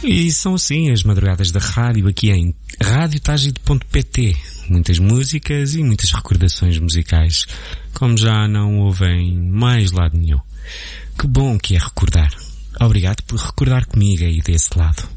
E são assim as madrugadas da rádio aqui em radiotagide.pt. Muitas músicas e muitas recordações musicais, como já não houve em mais lado nenhum. Que bom que é recordar. Obrigado por recordar comigo aí desse lado.